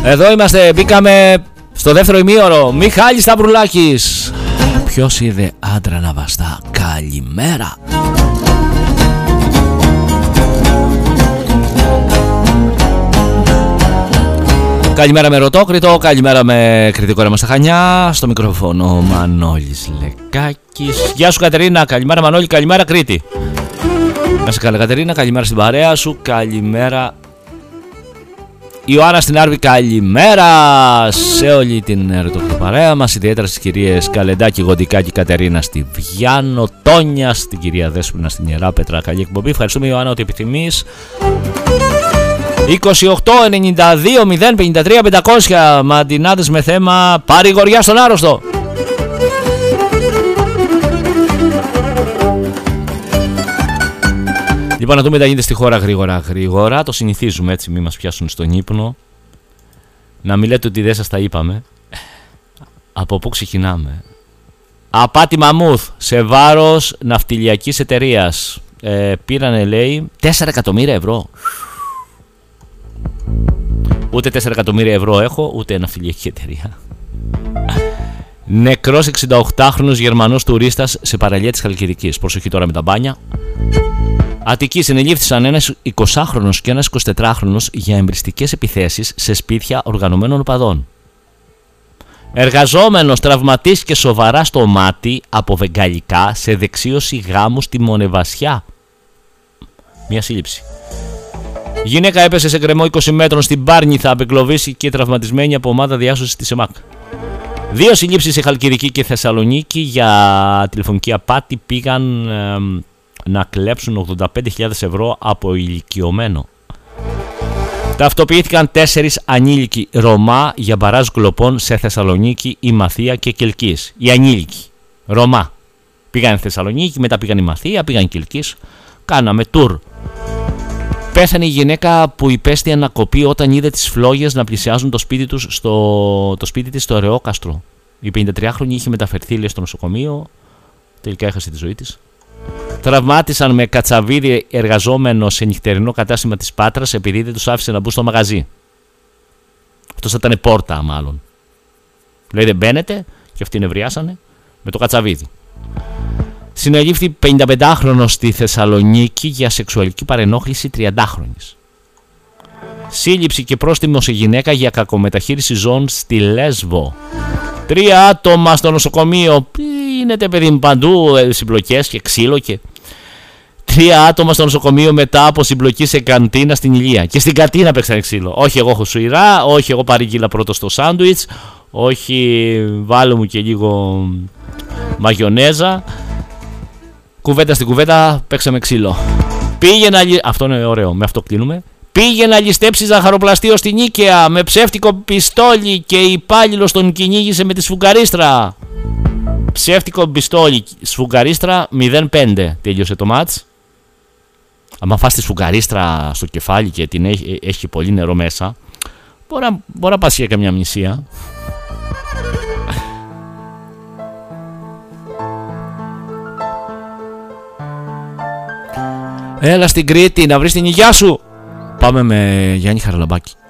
Εδώ είμαστε, μπήκαμε στο δεύτερο ημίωρο. Μιχάλης Σταυρουλάκης. Ποιος είδε άντρα να βαστά? Καλημέρα. Καλημέρα με Ρωτόκριτο, καλημέρα με κριτικό ρέμα στα Χανιά. Στο μικρόφωνο Μανώλης Λεκάκης. Γεια σου Κατερίνα, καλημέρα Μανώλη, καλημέρα Κρήτη. Να σε καλά Κατερίνα, καλημέρα στην παρέα σου, καλημέρα Ιωάννα στην Άρβη, καλημέρα σε όλη την ερωτική παρέα μας, ιδιαίτερα στις κυρίες Καλεντάκη, Γοντικάκη, Κατερίνα στη Βιάνο, Τόνια, στην κυρία Δέσποινα στην Ιεράπετρα. Καλή εκπομπή, ευχαριστούμε Ιωάννα ότι επιθυμείς. 28, 92, 0, 53, 500 μαντινάδες με θέμα παρηγοριά στον άρρωστο. Λοιπόν, να δούμε τι γίνεται στη χώρα γρήγορα. Το συνηθίζουμε έτσι, μην μας πιάσουν στον ύπνο. Να μην λέτε ότι δεν σας τα είπαμε. Από πού ξεκινάμε? Απάτη μαμούθ σε βάρος ναυτιλιακής εταιρείας. Πήρανε, λέει, 4 εκατομμύρια ευρώ. Ούτε 4 εκατομμύρια ευρώ έχω, ούτε ναυτιλιακή εταιρεία. Νεκρός 68χρονος Γερμανός τουρίστας σε παραλία της Χαλκιδικής. Προσοχή τώρα με τα μπάνια. Αττική, συνελήφθησαν ένας 20χρονος και ένας 24χρονος για εμπριστικές επιθέσεις σε σπίτια οργανωμένων οπαδών. Εργαζόμενος τραυματίστηκε σοβαρά στο μάτι από βεγγαλικά σε δεξίωση γάμου στη Μονεβασιά. Μια σύλληψη. Γυναίκα έπεσε σε γκρεμό 20 μέτρων στην Πάρνηθα, απεγκλωβίστηκε τραυματισμένη από ομάδα διάσωσης της ΕΜΑΚ. 2 συλλήψεις σε Χαλκιδική και Θεσσαλονίκη για τηλεφωνική απάτη, πήγαν να κλέψουν 85.000 ευρώ από ηλικιωμένο. Ταυτοποιήθηκαν 4 ανήλικοι Ρωμά για μπαράζ κλοπών σε Θεσσαλονίκη, Ημαθία και Κελκής. Οι ανήλικοι Ρωμά πήγαν στη Θεσσαλονίκη, μετά πήγαν η Μαθία, πήγαν Κελκής. Κάναμε tour. Πέθανε η γυναίκα που υπέστη ανακοπή όταν είδε τις φλόγες να πλησιάζουν το σπίτι της στο Ρεόκαστρο. Η 53χρονη είχε μεταφερθεί, λέει, στο νοσοκομείο. Τελικά έχασε τη ζωή της. Τραυμάτισαν με κατσαβίδι εργαζόμενο σε νυχτερινό κατάστημα της Πάτρας επειδή δεν τους άφησε να μπουν στο μαγαζί. Αυτό θα ήταν πόρτα, μάλλον. Λέει δεν μπαίνετε, και αυτοί νευριάσανε με το κατσαβίδι. Συνελήφθη 55χρονος στη Θεσσαλονίκη για σεξουαλική παρενόχληση 30χρονης. Σύλληψη και πρόστιμο σε γυναίκα για κακομεταχείριση ζώων στη Λέσβο. 3 άτομα στο νοσοκομείο. Γίνεται παιδί μου παντού συμπλοκές και ξύλο και... 3 άτομα στο νοσοκομείο μετά από συμπλοκή σε καντίνα στην Ηλία. Και στην καντίνα παίξανε ξύλο. Όχι εγώ έχω σουηρά, όχι εγώ παρήγγειλα πρώτο στο σάντουιτς, όχι βάλω μου και λίγο μαγιονέζα. Κουβέντα στην κουβέντα παίξαμε ξύλο. Αυτό είναι ωραίο, με αυτό κλείνουμε. Πήγε να ληστέψει ζαχαροπλαστείο στην Ίκαια με ψεύτικο πιστόλι και υπάλληλος τον κυνήγησε με τη σφουγγαρίστρα. Ψεύτικο πιστόλι, σφουγγαρίστρα 0,5. Τέλειωσε το μάτς. Αν φας τη σφουγγαρίστρα στο κεφάλι και την έχει πολύ νερό μέσα, μπορεί να πας για καμιά μνησία. Έλα στην Κρήτη να βρεις την υγειά σου. Πάμε με Γιάννη Χαραλαμπάκη.